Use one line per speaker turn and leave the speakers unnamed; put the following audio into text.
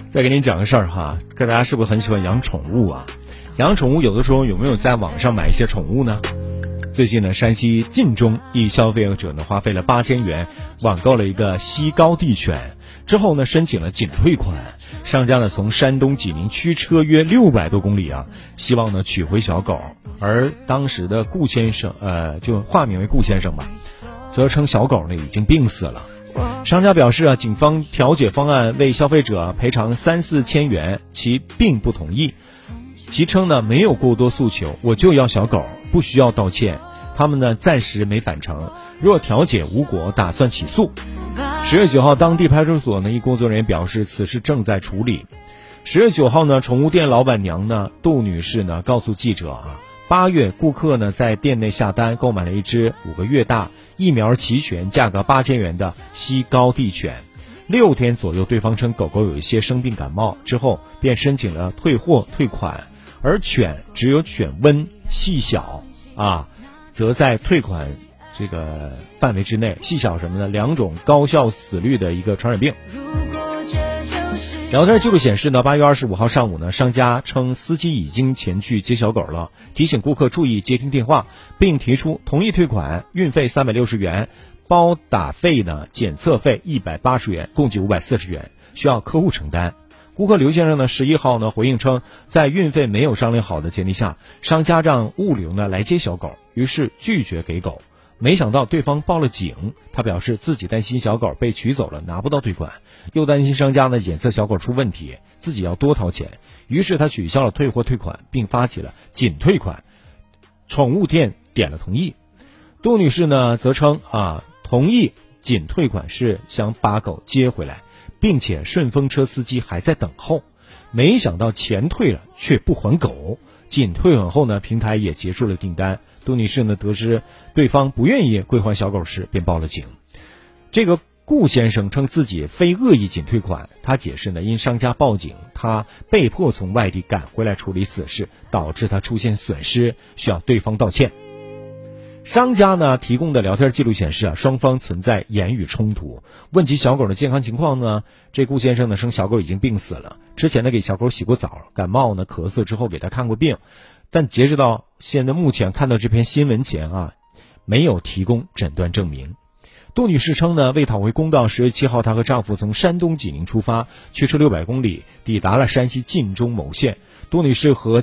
再给您讲个事儿哈，看大家是不是很喜欢养宠物啊？养宠物有的时候有没有在网上买一些宠物呢？最近呢，山西晋中一消费者呢花费了8000元网购了一个西高地犬，之后呢申请了仅退款，商家呢从山东济宁驱车约600多公里啊，希望呢取回小狗。而当时的顾先生，就化名为顾先生吧，则称小狗呢已经病死了。商家表示啊，警方调解方案为消费者赔偿3-4千元，其并不同意。其称呢没有过多诉求，我就要小狗，不需要道歉。他们呢暂时没返程，若调解无果，打算起诉。10月9号，当地派出所呢一工作人员表示，此事正在处理。10月9号呢，宠物店老板娘呢杜女士呢告诉记者啊，8月顾客呢在店内下单购买了一只5个月大、疫苗齐全、价格8000元的西高地犬。6天左右，对方称狗狗有一些生病感冒，之后便申请了退货退款，而犬只有犬温细小则在退款这个范围之内。细小什么呢？2种高校死率的一个传染病。聊天记录显示呢，8月25号上午呢，商家称司机已经前去接小狗了，提醒顾客注意接听电话，并提出同意退款，运费360元，包打费呢检测费180元，共计540元，需要客户承担。顾客刘先生呢11号呢回应称，在运费没有商量好的前提下，商家让物流呢来接小狗，于是拒绝给狗。没想到对方报了警，他表示自己担心小狗被取走了拿不到退款，又担心商家呢检测小狗出问题，自己要多掏钱，于是他取消了退货退款，并发起了仅退款。宠物店点了同意。杜女士呢则称同意仅退款是想把狗接回来，并且顺风车司机还在等候。没想到钱退了却不还狗，仅退款后呢，平台也结束了订单。杜女士呢得知对方不愿意归还小狗时，便报了警。这个顾先生称自己非恶意仅退款，他解释呢，因商家报警，他被迫从外地赶回来处理此事，导致他出现损失，需要对方道歉。商家呢提供的聊天记录显示双方存在言语冲突。问及小狗的健康情况呢，这顾先生呢称小狗已经病死了，之前呢给小狗洗过澡，感冒呢咳嗽之后给他看过病，但截止到现在目前看到这篇新闻前没有提供诊断证明。杜女士称呢，为讨回公道，10月7号她和丈夫从山东济宁出发，驱车600公里，抵达了山西晋中某县。杜女士和